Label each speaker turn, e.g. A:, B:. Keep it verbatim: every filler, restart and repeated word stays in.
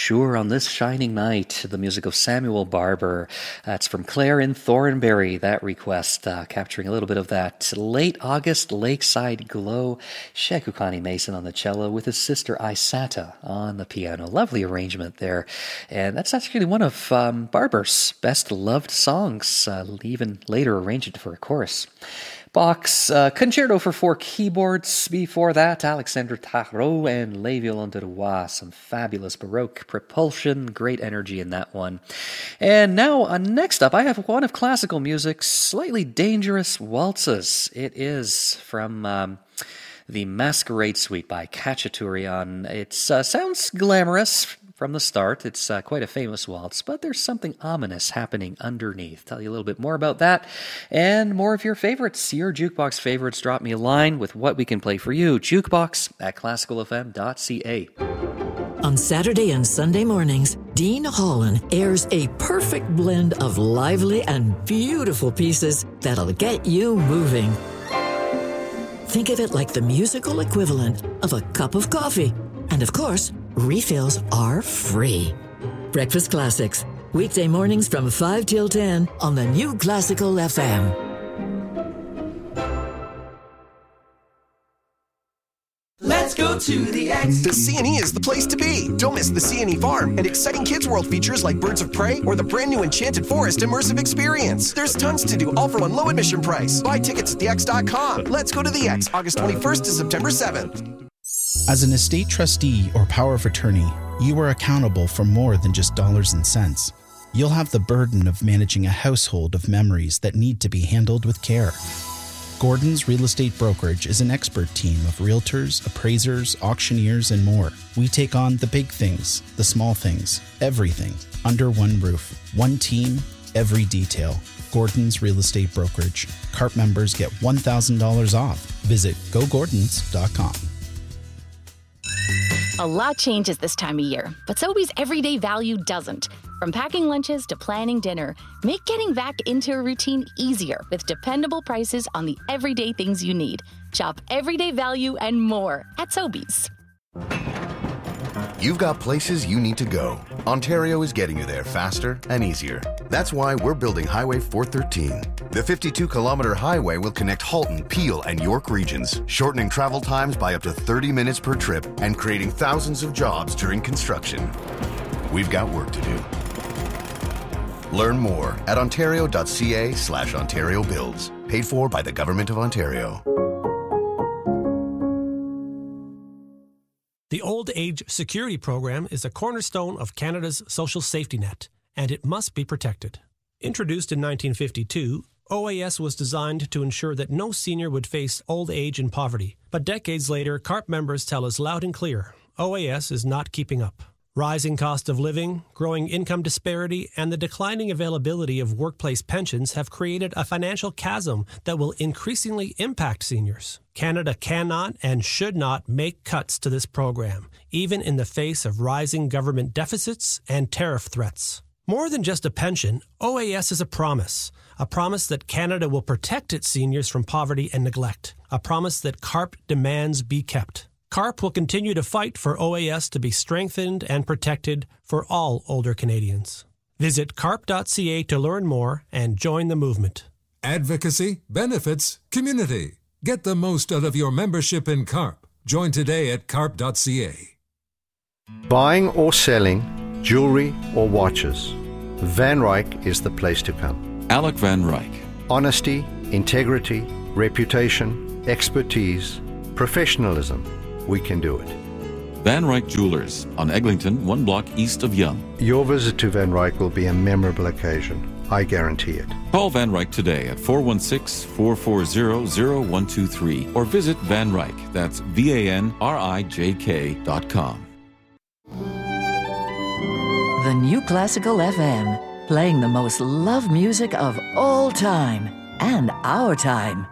A: Sure, on this shining night, the music of Samuel Barber. That's from Claire in Thornbury, that request, uh, capturing a little bit of that late August lakeside glow. Shekukani Mason on the cello with his sister Isata on the piano. Lovely arrangement there. And that's actually one of um, Barber's best loved songs, uh, even later arranged for a chorus. Bach's uh, Concerto for Four Keyboards. Before that, Alexandre Tarot and Les Violons de Roy. Some fabulous Baroque propulsion, great energy in that one. And now, uh, next up, I have one of classical music's slightly dangerous waltzes. It is from um, the Masquerade Suite by Khachaturian. It uh, sounds glamorous from the start. It's uh, quite a famous waltz, but there's something ominous happening underneath. Tell you a little bit more about that and more of your favorites, your jukebox favorites. Drop me a line with what we can play for you. Jukebox at classical f m dot c a.
B: On Saturday and Sunday mornings, Dean Holland airs a perfect blend of lively and beautiful pieces that'll get you moving. Think of it like the musical equivalent of a cup of coffee. And of course, refills are free. Breakfast Classics, weekday mornings from five till ten on the new Classical F M.
C: Let's go to the X.
D: The C and E is the place to be. Don't miss the C and E Farm and exciting Kids World features like Birds of Prey or the brand new Enchanted Forest immersive experience. There's tons to do, all for one low admission price. Buy tickets at the x dot com. Let's go to the X, August twenty-first to September seventh.
E: As an estate trustee or power of attorney, you are accountable for more than just dollars and cents. You'll have the burden of managing a household of memories that need to be handled with care. Gordon's Real Estate Brokerage is an expert team of realtors, appraisers, auctioneers, and more. We take on the big things, the small things, everything, under one roof. One team, every detail. Gordon's Real Estate Brokerage. C A R P members get one thousand dollars off. Visit go gordons dot com.
F: A lot changes this time of year, but Sobeys everyday value doesn't. From packing lunches to planning dinner, make getting back into a routine easier with dependable prices on the everyday things you need. Shop everyday value and more at Sobeys.
G: You've got places you need to go. Ontario is getting you there faster and easier. That's why we're building Highway four thirteen. The fifty-two kilometer highway will connect Halton, Peel, and York regions, shortening travel times by up to thirty minutes per trip and creating thousands of jobs during construction. We've got work to do. Learn more at ontario.ca slash Ontario Builds. Paid for by the Government of Ontario.
H: The Old Age Security Program is a cornerstone of Canada's social safety net, and it must be protected. Introduced in nineteen fifty-two, O A S was designed to ensure that no senior would face old age and poverty. But decades later, C A R P members tell us loud and clear, O A S is not keeping up. Rising cost of living, growing income disparity, and the declining availability of workplace pensions have created a financial chasm that will increasingly impact seniors. Canada cannot and should not make cuts to this program, even in the face of rising government deficits and tariff threats. More than just a pension, O A S is a promise. A promise that Canada will protect its seniors from poverty and neglect. A promise that C A R P demands be kept. C A R P will continue to fight for O A S to be strengthened and protected for all older Canadians. Visit carp dot c a to learn more and join the movement.
I: Advocacy, benefits, community. Get the most out of your membership in C A R P. Join today at carp dot c a.
J: Buying or selling jewelry or watches, Van Ryck is the place to come.
K: Alec Van Ryck.
J: Honesty, integrity, reputation, expertise, professionalism. We can do it.
K: Van Ryck Jewelers on Eglinton, one block east of Yonge.
J: Your visit to Van Ryck will be a memorable occasion. I guarantee it.
K: Call Van Ryck today at four one six, four four zero, zero one two three or visit Van Ryck, that's V A N R I J K dot com.
B: The new Classical F M, playing the most loved music of all time and our time.